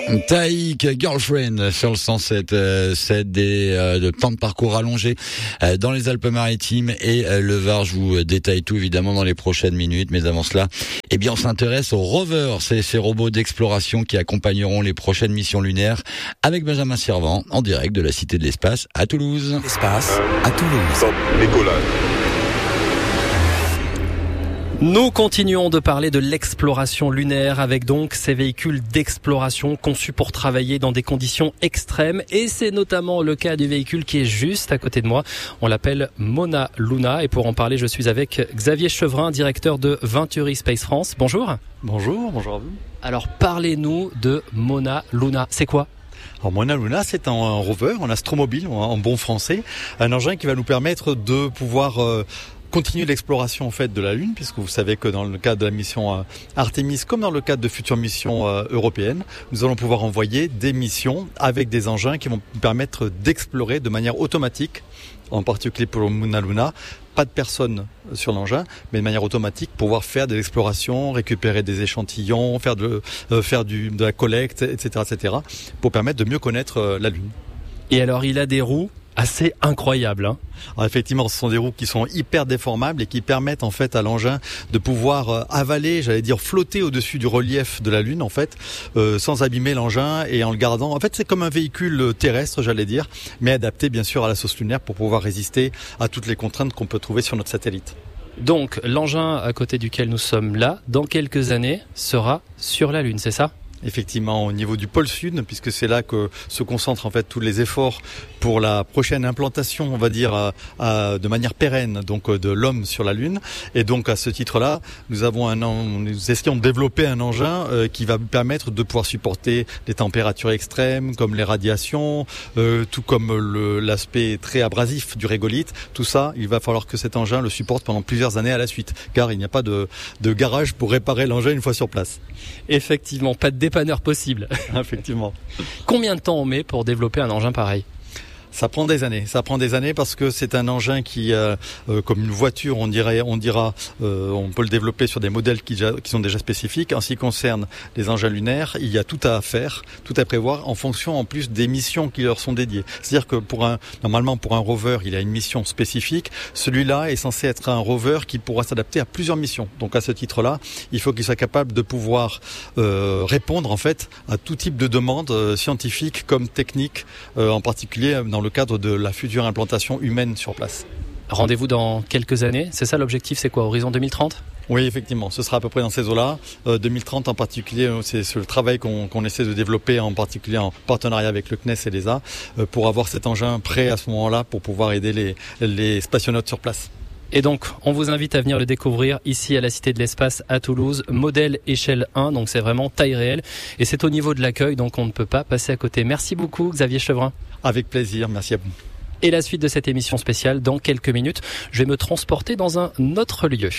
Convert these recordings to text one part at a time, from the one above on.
Taïk, Girlfriend sur le 107, c'est de temps de parcours allongé dans les Alpes-Maritimes et le Var. Je vous détaille tout évidemment dans les prochaines minutes, mais avant cela, on s'intéresse aux rovers, ces robots d'exploration qui accompagneront les prochaines missions lunaires avec Benjamin Servant en direct de la Cité de l'Espace à Toulouse. Espace à Toulouse. Nicolas. Nous continuons de parler de l'exploration lunaire avec donc ces véhicules d'exploration conçus pour travailler dans des conditions extrêmes, et c'est notamment le cas du véhicule qui est juste à côté de moi. On l'appelle Mauna Luna, et pour en parler, je suis avec Xavier Chevrin, directeur de Venturi Space France. Bonjour. Bonjour à vous. Alors parlez-nous de Mauna Luna, c'est quoi ? Alors Mauna Luna, c'est un rover, un astromobile en bon français, un engin qui va nous permettre de pouvoir continuer l'exploration en fait de la Lune, puisque vous savez que dans le cadre de la mission Artemis, comme dans le cadre de futures missions européennes, nous allons pouvoir envoyer des missions avec des engins qui vont nous permettre d'explorer de manière automatique, en particulier pour Mauna Luna, pas de personnes sur l'engin, mais de manière automatique, pouvoir faire de l'exploration, récupérer des échantillons, faire de la collecte, etc., pour permettre de mieux connaître la Lune. Et alors, il a des roues assez incroyables, hein. Alors effectivement, ce sont des roues qui sont hyper déformables et qui permettent en fait à l'engin de pouvoir avaler, flotter au-dessus du relief de la Lune en fait, sans abîmer l'engin et en le gardant. En fait, c'est comme un véhicule terrestre, mais adapté bien sûr à la sauce lunaire pour pouvoir résister à toutes les contraintes qu'on peut trouver sur notre satellite. Donc, l'engin à côté duquel nous sommes là, dans quelques années, sera sur la Lune, c'est ça ? Effectivement, au niveau du pôle sud, puisque c'est là que se concentrent en fait tous les efforts pour la prochaine implantation, on va dire, de manière pérenne, donc de l'homme sur la Lune. Et donc à ce titre-là, nous essayons de développer un engin qui va permettre de pouvoir supporter les températures extrêmes, comme les radiations, tout comme l'aspect très abrasif du régolithe. Tout ça, il va falloir que cet engin le supporte pendant plusieurs années à la suite, car il n'y a pas de garage pour réparer l'engin une fois sur place. Effectivement, pas de dépanneur possible. Effectivement. Combien de temps on met pour développer un engin pareil ? Ça prend des années parce que c'est un engin qui, comme une voiture, on peut le développer sur des modèles qui sont déjà spécifiques. En ce qui concerne les engins lunaires, il y a tout à faire, tout à prévoir en fonction en plus des missions qui leur sont dédiées. C'est-à-dire que normalement pour un rover, il a une mission spécifique. Celui-là est censé être un rover qui pourra s'adapter à plusieurs missions. Donc à ce titre-là, il faut qu'il soit capable de pouvoir répondre en fait à tout type de demandes scientifiques comme techniques, en particulier dans le cadre de la future implantation humaine sur place. Rendez-vous dans quelques années, c'est ça l'objectif, c'est quoi, horizon 2030 ? Oui, effectivement, ce sera à peu près dans ces eaux-là. 2030 en particulier, c'est le travail qu'on essaie de développer, en particulier en partenariat avec le CNES et l'ESA, pour avoir cet engin prêt à ce moment-là pour pouvoir aider les spationautes sur place. Et donc, on vous invite à venir le découvrir ici à la Cité de l'Espace à Toulouse, modèle échelle 1, donc c'est vraiment taille réelle. Et c'est au niveau de l'accueil, donc on ne peut pas passer à côté. Merci beaucoup Xavier Chevrin. Avec plaisir, merci à vous. Et la suite de cette émission spéciale, dans quelques minutes, je vais me transporter dans un autre lieu.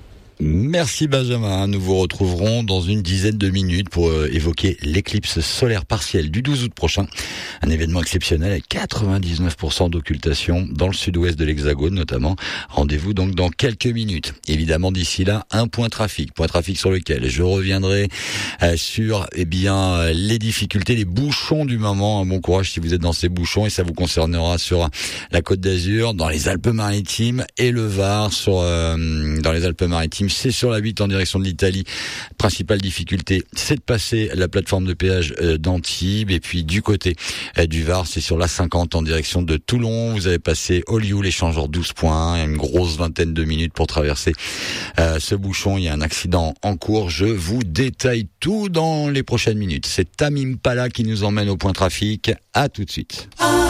Merci Benjamin, nous vous retrouverons dans une dizaine de minutes pour évoquer l'éclipse solaire partielle du 12 août prochain. Un événement exceptionnel avec 99% d'occultation dans le sud-ouest de l'Hexagone notamment. Rendez-vous donc dans quelques minutes. Évidemment d'ici là, un point trafic sur lequel je reviendrai sur les difficultés, les bouchons du moment. Bon courage si vous êtes dans ces bouchons, et ça vous concernera sur la Côte d'Azur, dans les Alpes-Maritimes et le Var dans les Alpes-Maritimes. C'est sur la 8 en direction de l'Italie. Principale difficulté, c'est de passer la plateforme de péage d'Antibes. Et puis du côté du Var, c'est sur la 50 en direction de Toulon. Vous avez passé Olliou, l'échangeur 12 points. Il y a une grosse vingtaine de minutes pour traverser ce bouchon. Il y a un accident en cours. Je vous détaille tout dans les prochaines minutes. C'est Tamim Pala qui nous emmène au point trafic. À tout de suite.